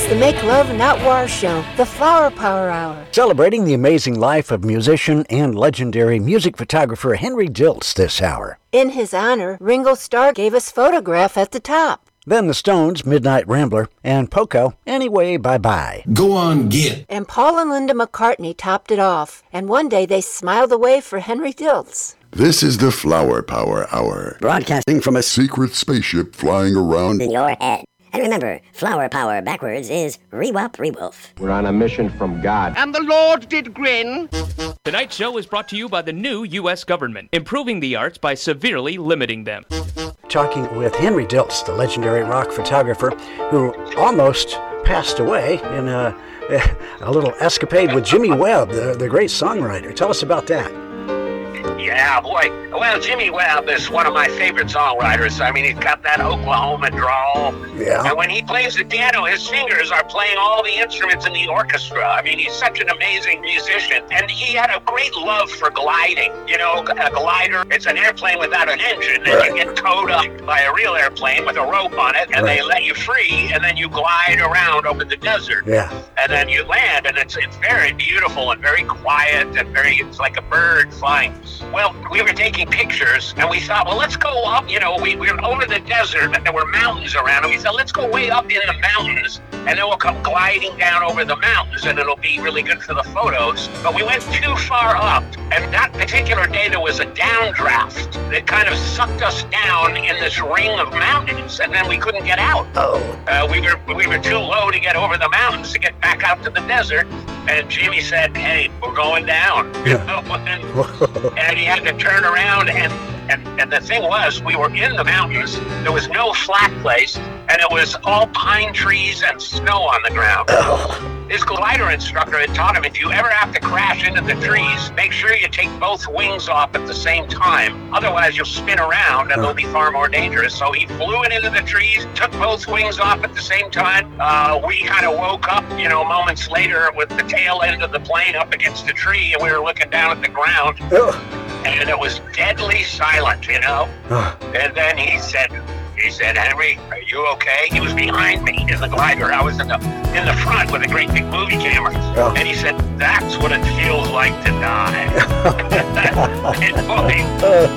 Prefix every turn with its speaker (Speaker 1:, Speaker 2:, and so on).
Speaker 1: the Make Love Not War show, the Flower Power Hour.
Speaker 2: Celebrating the amazing life of musician and legendary music photographer Henry Diltz this hour.
Speaker 1: In his honor, Ringo Starr gave us Photograph at the top.
Speaker 2: Then the Stones, Midnight Rambler, and Poco, Anyway Bye Bye.
Speaker 3: Go on, get.
Speaker 1: And Paul and Linda McCartney topped it off. And one day they smiled away for Henry Diltz.
Speaker 4: This is the Flower Power Hour.
Speaker 5: Broadcasting from a
Speaker 4: secret spaceship flying around
Speaker 5: in your head. And remember, flower power backwards is re-wop, re-wolf.
Speaker 6: We're on a mission from God.
Speaker 7: And the Lord did grin.
Speaker 8: Tonight's show is brought to you by the new U.S. government, improving the arts by severely limiting them.
Speaker 2: Talking with Henry Diltz, the legendary rock photographer who almost passed away in a little escapade with Jimmy Webb, the great songwriter. Tell us about that.
Speaker 9: Yeah, boy. Well, Jimmy Webb is one of my favorite songwriters. I mean, he's got that Oklahoma drawl.
Speaker 2: Yeah.
Speaker 9: And when he plays the piano, his fingers are playing all the instruments in the orchestra. I mean, he's such an amazing musician. And he had a great love for gliding. You know, a glider, it's an airplane without an engine. And you get towed up by a real airplane with a rope on it, and they let you free, and then you glide around over the desert.
Speaker 2: Yeah.
Speaker 9: And then you land, and it's very beautiful and very quiet and it's like a bird flying. Well, we were taking pictures, and we thought, well, let's go up. You know, we were over the desert, and there were mountains around, and we thought, let's go way up in the mountains, and then we'll come gliding down over the mountains, and it'll be really good for the photos. But we went too far up, and that particular day there was a downdraft that kind of sucked us down in this ring of mountains, and then we couldn't get out. We were too low to get over the mountains to get back out to the desert. And Jimmy said, hey, we're going down. You know? And he had to turn around, and the thing was, we were in the mountains. There was no flat place, and it was all pine trees and snow on the ground. His glider instructor had taught him, if you ever have to crash into the trees, make sure you take both wings off at the same time. Otherwise, you'll spin around, and it'll be far more dangerous. So he flew it into the trees, took both wings off at the same time. We kind of woke up, you know, moments later with the tail end of the plane up against the tree, and we were looking down at the ground. And it was deadly silent, you know. And then he said, Henry, are you okay? He was behind me in the glider. I was in the front with a great big movie camera. And he said, that's what it feels like to die. And boy,